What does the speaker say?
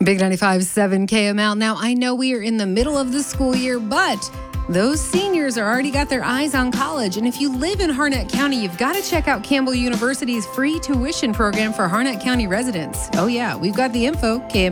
Big 95.7 KML. Now, I know we are in the middle of the school year, but those seniors are already got their eyes on college. And if you live in Harnett County, you've got to check out Campbell University's free tuition program for Harnett County residents. Oh, yeah, we've got the info. KML.